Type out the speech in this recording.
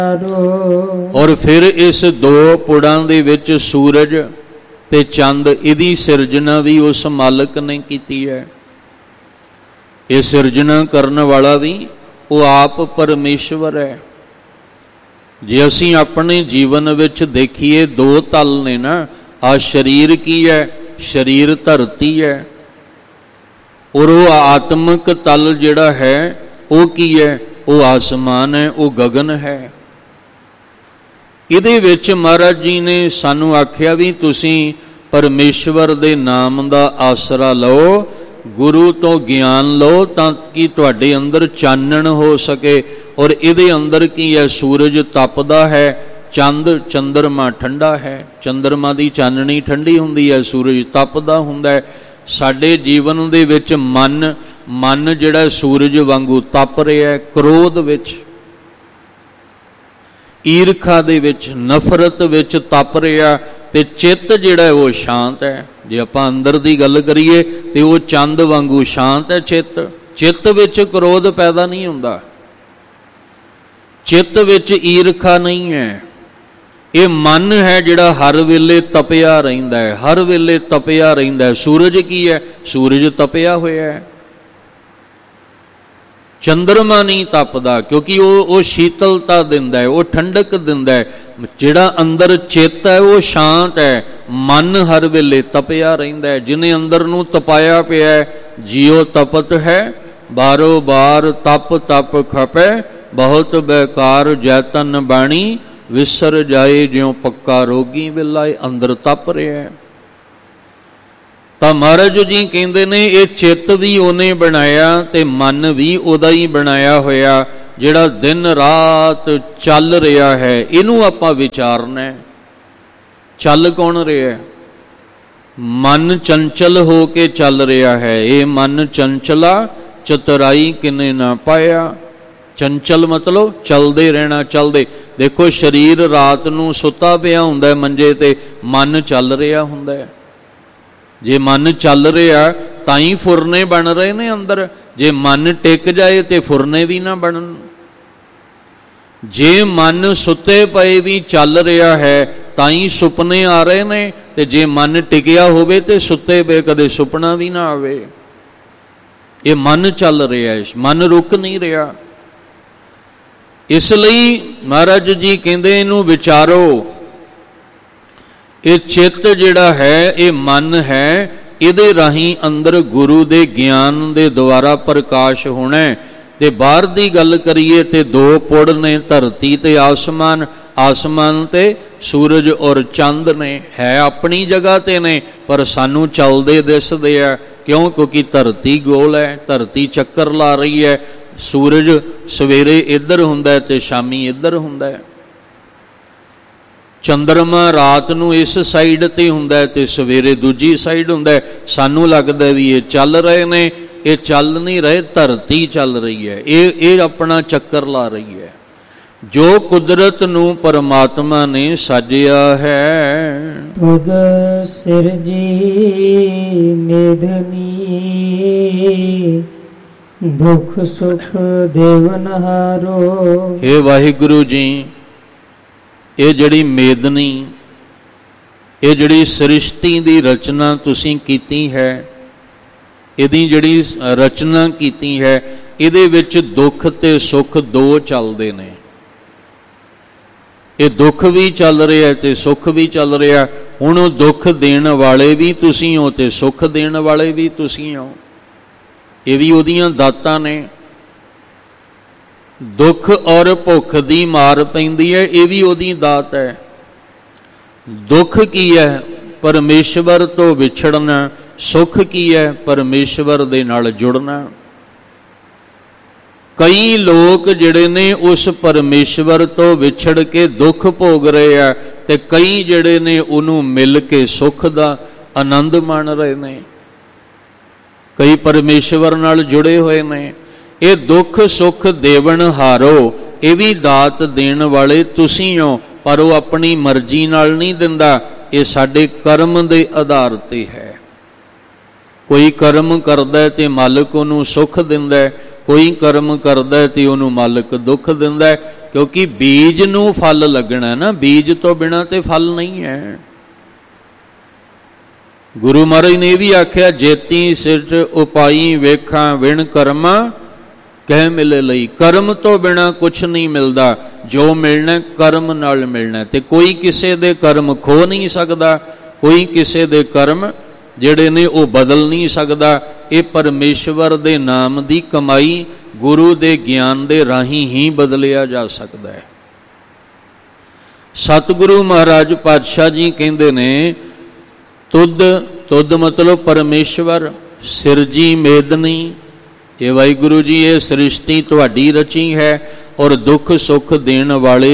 ਔਰ ਫਿਰ ਇਸ ਦੋ ਪੁੜਾਂ ਦੇ ਵਿੱਚ ਸੂਰਜ ਤੇ ਚੰਦ, ਇਹਦੀ ਸਿਰਜਣਾ ਵੀ ਉਸ ਮਾਲਕ ਨੇ ਕੀਤੀ ਹੈ। ਇਹ ਸਿਰਜਣਾ ਕਰਨ ਵਾਲਾ ਵੀ ਉਹ ਆਪ ਪਰਮੇਸ਼ਵਰ ਹੈ। ਜੇ ਅਸੀਂ ਆਪਣੇ ਜੀਵਨ ਵਿੱਚ ਦੇਖੀਏ, ਦੋ ਤਲ ਨੇ ਨਾ। ਆ ਸਰੀਰ ਕੀ ਹੈ? ਸਰੀਰ ਧਰਤੀ ਹੈ। ਔਰ ਉਹ ਆਤਮਿਕ ਤਲ ਜਿਹੜਾ ਹੈ ਉਹ ਕੀ ਹੈ? ਉਹ ਆਸਮਾਨ ਹੈ, ਉਹ ਗਗਨ ਹੈ। ਇਹਦੇ ਵਿੱਚ ਮਹਾਰਾਜ ਜੀ ਨੇ ਸਾਨੂੰ ਆਖਿਆ ਵੀ ਤੁਸੀਂ ਪਰਮੇਸ਼ਵਰ ਦੇ ਨਾਮ ਦਾ ਆਸਰਾ ਲਓ, ਗੁਰੂ ਤੋਂ ਗਿਆਨ ਲਓ, ਤਾਂ ਕਿ ਤੁਹਾਡੇ ਅੰਦਰ ਚਾਨਣ ਹੋ ਸਕੇ। ਔਰ ਇਹਦੇ ਅੰਦਰ ਕੀ ਹੈ? ਸੂਰਜ ਤਪਦਾ ਹੈ, ਚੰਦਰਮਾ ਠੰਡਾ ਹੈ। ਚੰਦਰਮਾ ਦੀ ਚਾਨਣੀ ਠੰਡੀ ਹੁੰਦੀ ਹੈ, ਸੂਰਜ ਤਪਦਾ ਹੁੰਦਾ ਹੈ। ਸਾਡੇ ਜੀਵਨ ਦੇ ਵਿੱਚ ਮਨ ਜਿਹੜਾ ਸੂਰਜ ਵਾਂਗੂ ਤਪ ਰਿਹਾ ਹੈ, ਕ੍ਰੋਧ ਵਿੱਚ, ਈਰਖਾ ਦੇ ਵਿੱਚ, ਨਫ਼ਰਤ ਵਿੱਚ ਤਪ ਰਿਹਾ। ਤੇ ਚਿੱਤ ਜਿਹੜਾ ਹੈ ਉਹ ਸ਼ਾਂਤ ਹੈ। ਜੇ ਆਪਾਂ ਅੰਦਰ ਦੀ ਗੱਲ ਕਰੀਏ ਤੇ ਉਹ ਚੰਦ ਵਾਂਗੂ ਸ਼ਾਂਤ ਹੈ ਚਿੱਤ ਵਿੱਚ ਕ੍ਰੋਧ ਪੈਦਾ ਨਹੀਂ ਹੁੰਦਾ, ਚਿੱਤ ਵਿੱਚ ਈਰਖਾ ਨਹੀਂ ਹੈ। ਇਹ ਮਨ ਹੈ ਜਿਹੜਾ ਹਰ ਵੇਲੇ ਤਪਿਆ ਰਹਿੰਦਾ ਹੈ, ਹਰ ਵੇਲੇ ਤਪਿਆ ਰਹਿੰਦਾ ਹੈ। ਸੂਰਜ ਕੀ ਹੈ? ਸੂਰਜ ਤਪਿਆ ਹੋਇਆ ਹੈ। ਚੰਦਰਮਾ ਨਹੀਂ ਤਪਦਾ, ਕਿਉਂਕਿ ਉਹ ਸ਼ੀਤਲਤਾ ਦਿੰਦਾ ਹੈ, ਉਹ ਠੰਡਕ ਦਿੰਦਾ ਹੈ। ਜਿਹੜਾ ਅੰਦਰ ਚਿੱਤ ਹੈ ਉਹ ਸ਼ਾਂਤ ਹੈ। ਮਨ ਹਰ ਵੇਲੇ ਤਪਿਆ ਰਹਿੰਦਾ ਹੈ। ਜਿਹਨੇ ਅੰਦਰ ਨੂੰ ਤਪਾਇਆ ਪਿਆ ਹੈ, ਜਿਉ ਤਪਤ ਹੈ ਬਾਰੋ ਬਾਰ, ਤਪ ਖਪੈ ਬਹੁਤ ਬੇਕਾਰ, ਜੈਤਨ ਬਾਣੀ ਵਿਸਰ ਜਾਏ, ਜਿਉ ਪੱਕਾ ਰੋਗੀ ਵਿਲਾਏ। ਅੰਦਰ ਤਪ ਰਿਹਾ ਹੈ। ਤਾਂ ਮਹਾਰਾਜ ਜੀ ਕਹਿੰਦੇ ਨੇ ਇਹ ਚਿੱਤ ਵੀ ਉਹਨੇ ਬਣਾਇਆ ਤੇ ਮਨ ਵੀ ਉਹਦਾ ਹੀ ਬਣਾਇਆ ਹੋਇਆ, ਜਿਹੜਾ ਦਿਨ ਰਾਤ ਚੱਲ ਰਿਹਾ ਹੈ। ਇਹਨੂੰ ਆਪਾਂ ਵਿਚਾਰਨਾ ਹੈ। ਚੱਲ ਕੌਣ ਰਿਹਾ? ਮਨ ਚੰਚਲ ਹੋ ਕੇ ਚੱਲ ਰਿਹਾ ਹੈ। ਇਹ ਮਨ ਚੰਚਲਾ, ਚਤੁਰਾਈ ਕਿਨੇ ਨਾ ਪਾਇਆ। ਚੰਚਲ ਮਤਲਬ ਚੱਲਦੇ ਰਹਿਣਾ, ਚੱਲਦੇ। ਦੇਖੋ ਸਰੀਰ ਰਾਤ ਨੂੰ ਸੁੱਤਾ ਪਿਆ ਹੁੰਦਾ ਮੰਜੇ ਤੇ, ਮਨ ਚੱਲ ਰਿਹਾ ਹੁੰਦਾ ਹੈ। ਜੇ ਮਨ ਚੱਲ ਰਿਹਾ ਤਾਂ ਹੀ ਫੁਰਨੇ ਬਣ ਰਹੇ ਨੇ ਅੰਦਰ। ਜੇ ਮਨ ਟਿਕ ਜਾਏ ਤੇ ਫੁਰਨੇ ਵੀ ਨਾ ਬਣਨ। ਜੇ ਮਨ ਸੁੱਤੇ ਪਏ ਵੀ ਚੱਲ ਰਿਹਾ ਹੈ ਤਾਂ ਹੀ ਸੁਪਨੇ ਆ ਰਹੇ ਨੇ, ਤੇ ਜੇ ਮਨ ਟਿਕਿਆ ਹੋਵੇ ਤੇ ਸੁੱਤੇ ਪਏ ਕਦੇ ਸੁਪਨਾ ਵੀ ਨਾ ਆਵੇ। ਇਹ ਮਨ ਚੱਲ ਰਿਹਾ ਹੈ, ਮਨ ਰੁਕ ਨਹੀਂ ਰਿਹਾ। ਇਸ ਲਈ ਮਹਾਰਾਜ ਜੀ ਕਹਿੰਦੇ ਇਹਨੂੰ ਵਿਚਾਰੋ। ਇਹ ਚਿੱਤ ਜਿਹੜਾ ਹੈ ਇਹ ਮਨ ਹੈ, ਇਹਦੇ ਰਾਹੀਂ ਅੰਦਰ ਗੁਰੂ ਦੇ ਗਿਆਨ ਦੇ ਦੁਆਰਾ ਪ੍ਰਕਾਸ਼ ਹੋਣਾ ਹੈ। ਤੇ ਬਾਹਰ ਦੀ ਗੱਲ ਕਰੀਏ ਤੇ ਦੋ ਪੁੜ ਨੇ, ਧਰਤੀ ਤੇ ਆਸਮਾਨ। ਆਸਮਾਨ ਤੇ ਸੂਰਜ ਔਰ ਚੰਦ ਨੇ, ਹੈ ਆਪਣੀ ਜਗ੍ਹਾ ਤੇ ਨੇ, ਪਰ ਸਾਨੂੰ ਚੱਲਦੇ ਦਿਸਦੇ ਆ। ਕਿਉਂ? ਕਿਉਂਕਿ ਧਰਤੀ ਗੋਲ ਹੈ, ਧਰਤੀ ਚੱਕਰ ਲਾ ਰਹੀ ਹੈ। ਸੂਰਜ ਸਵੇਰੇ ਇੱਧਰ ਹੁੰਦਾ ਤੇ ਸ਼ਾਮੀ ਇੱਧਰ ਹੁੰਦਾ। ਚੰਦਰਮਾ ਰਾਤ ਨੂੰ ਇਸ ਸਾਈਡ ਤੇ ਹੁੰਦਾ ਤੇ ਸਵੇਰੇ ਦੂਜੀ ਸਾਈਡ ਹੁੰਦਾ। ਸਾਨੂੰ ਲੱਗਦਾ ਵੀ ਇਹ ਚੱਲ ਰਹੇ ਨੇ, ਇਹ ਚੱਲ ਨਹੀਂ ਰਹੇ, ਧਰਤੀ ਚੱਲ ਰਹੀ ਹੈ। ਇਹ ਆਪਣਾ ਚੱਕਰ ਲਾ ਰਹੀ ਹੈ। ਜੋ ਕੁਦਰਤ ਨੂੰ ਪਰਮਾਤਮਾ ਨੇ ਸਾਜਿਆ ਹੈ। ਤੁਧ ਸਿਰਜੀ ਮੇਦਨੀ, ਦੁਖ ਸੁਖ ਦੇਵਨਹਾਰੋ। ਹੇ ਵਾਹਿਗੁਰੂ ਜੀ, ਇਹ ਜਿਹੜੀ ਮੇਦਨੀ, ਇਹ ਜਿਹੜੀ ਸ੍ਰਿਸ਼ਟੀ ਦੀ ਰਚਨਾ ਤੁਸੀਂ ਕੀਤੀ ਹੈ, ਇਹਦੀ ਜਿਹੜੀ ਰਚਨਾ ਕੀਤੀ ਹੈ, ਇਹਦੇ ਵਿੱਚ ਦੁੱਖ ਤੇ ਸੁੱਖ ਦੋ ਚੱਲਦੇ ਨੇ। ਇਹ ਦੁੱਖ ਵੀ ਚੱਲ ਰਿਹਾ ਤੇ ਸੁੱਖ ਵੀ ਚੱਲ ਰਿਹਾ। ਹੁਣ ਉਹ ਦੁੱਖ ਦੇਣ ਵਾਲੇ ਵੀ ਤੁਸੀਂ ਹੋ ਤੇ ਸੁੱਖ ਦੇਣ ਵਾਲੇ ਵੀ ਤੁਸੀਂ ਹੋ। ਇਹ ਵੀ ਉਹਦੀਆਂ ਦਾਤਾਂ ਨੇ। ਦੁੱਖ ਔਰ ਭੁੱਖ ਦੀ ਮਾਰ ਪੈਂਦੀ ਹੈ, ਇਹ ਵੀ ਉਹਦੀ ਦਾਤ ਹੈ। ਦੁੱਖ ਕੀ ਹੈ? ਪਰਮੇਸ਼ਵਰ ਤੋਂ ਵਿਛੜਨਾ। ਸੁੱਖ ਕੀ ਹੈ? ਪਰਮੇਸ਼ਵਰ ਦੇ ਨਾਲ ਜੁੜਨਾ। ਕਈ ਲੋਕ ਜਿਹੜੇ ਨੇ ਉਸ ਪਰਮੇਸ਼ਵਰ ਤੋਂ ਵਿਛੜ ਕੇ ਦੁੱਖ ਭੋਗ ਰਹੇ ਆ, ਤੇ ਕਈ ਜਿਹੜੇ ਨੇ ਉਹਨੂੰ ਮਿਲ ਕੇ ਸੁੱਖ ਦਾ ਆਨੰਦ ਮਾਣ ਰਹੇ ਨੇ। ਕਈ ਪਰਮੇਸ਼ਵਰ ਨਾਲ ਜੁੜੇ ਹੋਏ ਨੇ। ਇਹ ਦੁੱਖ ਸੁੱਖ ਦੇਵਨ ਹਾਰੋ, ਇਹ ਵੀ ਦਾਤ ਦੇਣ ਵਾਲੇ ਤੁਸੀਂ ਹੋ, ਪਰ ਉਹ ਆਪਣੀ ਮਰਜ਼ੀ ਨਾਲ ਨਹੀਂ ਦਿੰਦਾ। ਇਹ ਸਾਡੇ ਕਰਮ ਦੇ ਆਧਾਰ ਤੇ ਹੈ। ਕੋਈ ਕਰਮ ਕਰਦਾ ਤੇ ਮਾਲਕ ਉਹਨੂੰ ਸੁੱਖ ਦਿੰਦਾ, ਕੋਈ ਕਰਮ ਕਰਦਾ ਤੇ ਉਹਨੂੰ ਮਾਲਕ ਦੁੱਖ ਦਿੰਦਾ। क्योंकि बीज नूं फल लगना ना, बीज तो बिना ते फल नहीं है। गुरु महाराज ने भी आख्या, जेती सिरट उपाई वेखा विण कर्मा कह मिले लई। कर्म तो बिना कुछ नहीं मिलता, जो मिलना कर्म नाल मिलना। ते कोई किसी दे कर्म खो नहीं सकता, कोई किसी दे कर्म जिहड़े ने वो बदल नहीं सकता। ये परमेश्वर दे नाम दी कमाई गुरु दे ज्ञान दे राही ही बदलिया जा सकता है। सतगुरु महाराज पातशाह जी कहते ने, तुद तुद मतलब परमेश्वर, सिरजी मेदनी, ये वाहिगुरु जी ये सृष्टि तुहाडी रची है और दुख सुख देण वाले